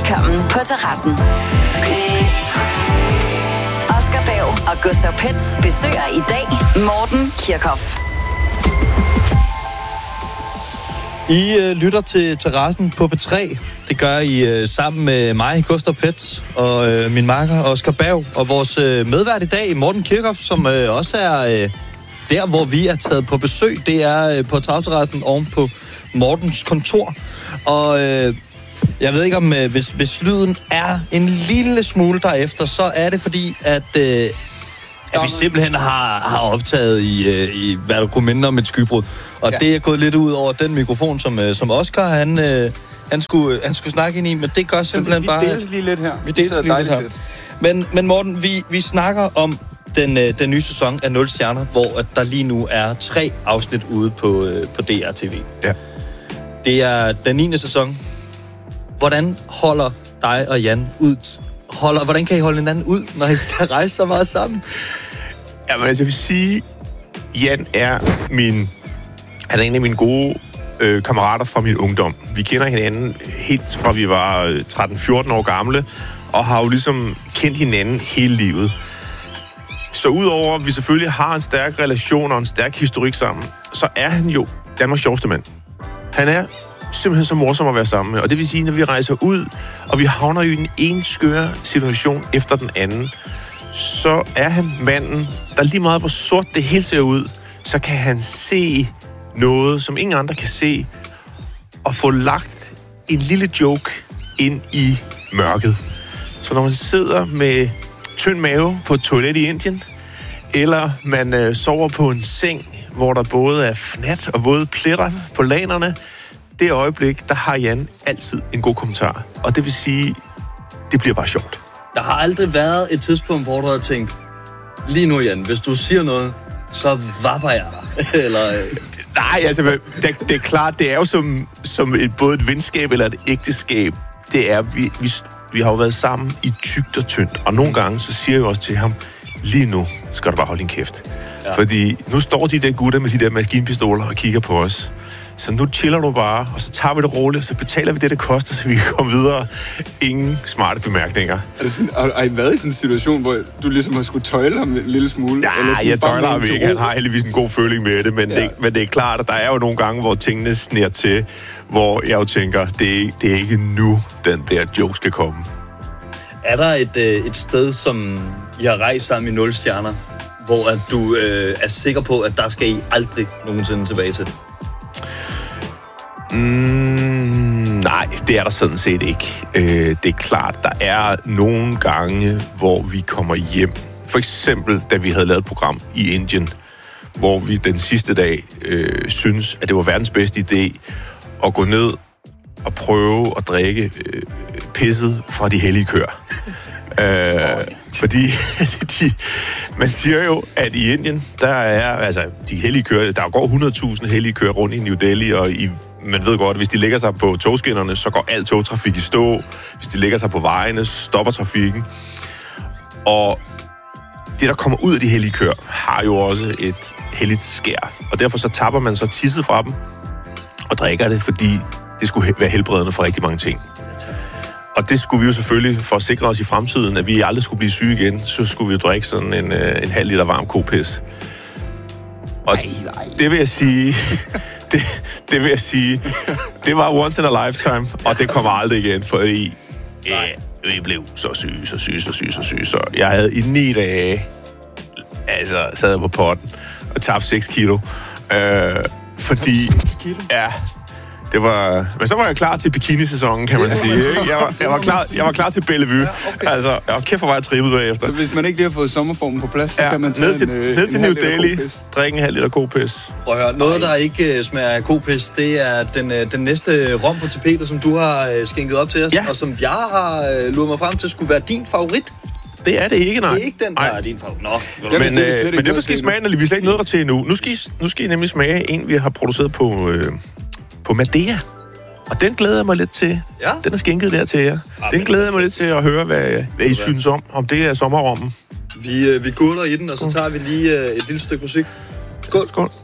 Velkommen på terrassen. Oscar Bag og Gustav Pets besøger i dag Morten Kirchhoff. I lytter til terrassen på P3. Det gør I sammen med mig, Gustav Pets, og min makker Oscar Bag, og vores medvært i dag, Morten Kirchhoff, som også er der, hvor vi er taget på besøg. Det er på tagterrassen oven på Mortens kontor. Og jeg ved ikke om, hvis lyden er en lille smule derefter, så er det fordi, at vi simpelthen har optaget i hvad du kunne minde om et skybrud. Og det er gået lidt ud over den mikrofon, som Oscar, han skulle snakke ind i, men det gør simpelthen bare... Vi deles lige lidt her. Vi deles lige lidt her. Men Morten, vi snakker om den nye sæson af 0 Stjerner, hvor at der lige nu er 3 afsnit ude på DR-TV. Ja. Det er den 9. sæson. Hvordan holder dig og Jan ud? Hvordan kan I holde hinanden ud, når I skal rejse så meget sammen? Jamen, altså, jeg vil sige, Jan er en af mine gode kammerater fra min ungdom. Vi kender hinanden helt fra vi var 13-14 år gamle, og har jo ligesom kendt hinanden hele livet. Så udover at vi selvfølgelig har en stærk relation og en stærk historik sammen, så er han jo Danmarks sjoveste mand. Han er simpelthen så morsom at være sammen med, og det vil sige, når vi rejser ud, og vi havner jo i den ene skøre situation efter den anden, så er han manden, der lige meget hvor sort det hele ser ud, så kan han se noget, som ingen andre kan se, og få lagt en lille joke ind i mørket. Så når man sidder med tynd mave på et toilet i Indien, eller man sover på en seng, hvor der både er fnat og våde pletter på lanerne, det øjeblik, der har Jan altid en god kommentar. Og det vil sige, det bliver bare sjovt. Der har aldrig været et tidspunkt, hvor du har tænkt, lige nu Jan, hvis du siger noget, så vapper jeg dig. Eller... Nej, altså, det er klart, det er jo som både et venskab eller et ægteskab. Det er, vi har jo været sammen i tykt og tyndt. Og nogle gange, så siger jeg også til ham, lige nu skal du bare holde din kæft. Ja. Fordi nu står de der gutter med de der maskinpistoler og kigger på os. Så nu chiller du bare, og så tager vi det roligt, og så betaler vi det koster, så vi kan komme videre. Ingen smarte bemærkninger. Er det sådan, har I været i sådan en situation, hvor du ligesom har skulle tøjle ham en lille smule? Nej, jeg tøjler ham ikke. Han har heldigvis en god føling med det, men, men det er klart, at der er jo nogle gange, hvor tingene sner til, hvor jeg jo tænker, det er ikke nu, den der joke skal komme. Er der et sted, som I har rejst sammen i 0 Stjerner, hvor at du er sikker på, at der skal I aldrig nogensinde tilbage til? Nej, det er der sådan set ikke. Det er klart, der er nogle gange, hvor vi kommer hjem. For eksempel, da vi havde lavet et program i Indien, hvor vi den sidste dag synes, at det var verdens bedste idé at gå ned og prøve at drikke pisset fra de hellige køer. Fordi man siger jo, at i Indien, der er altså de hellige køer, der går 100.000 hellige køer rundt i New Delhi, og man ved godt, at hvis de lægger sig på togskinnerne, så går al togtrafik i stå. Hvis de lægger sig på vejene, så stopper trafikken. Og det, der kommer ud af de hellige køer, har jo også et helligt skær. Og derfor så tapper man så tisset fra dem og drikker det, fordi det skulle være helbredende for rigtig mange ting. Og det skulle vi jo selvfølgelig, for at sikre os i fremtiden, at vi aldrig skulle blive syge igen, så skulle vi jo drikke sådan en halv liter varm kopis. Og det vil jeg sige... Det vil jeg sige, det var once in a lifetime, og det kommer aldrig igen, fordi vi blev så syge. Så jeg havde i 9 dage, altså sad jeg på potten og tabte 6 kilo. Fordi, ja, det var... Men så var jeg klar til bikini-sæsonen, kan man sige. Ikke? Jeg var klar til Bellevue. Ja, okay. Altså, jeg var kæft for vej at trippet bagefter. Så hvis man ikke lige har fået sommerformen på plads, så kan man tage ned til New Delhi, drikke en halv liter kopis. Og hør, noget, der ikke smager af kopis, det er den næste rom på tapetet, som du har skænket op til os, og som jeg har luret mig frem til, skulle være din favorit. Det er det ikke, nej. Det er ikke den, der er din favorit. Nå. Men det skal I smage, når vi slet ikke nået der til endnu. Nu skal I nemlig smage en, vi har produceret på Madea. Og den glæder jeg mig lidt til. Ja. Den er skænket der til jer. Den glæder jeg mig lidt til at høre, hvad I synes om det er sommerrommen. Vi gutter i den, og så tager vi lige et lille stykke musik. Skål.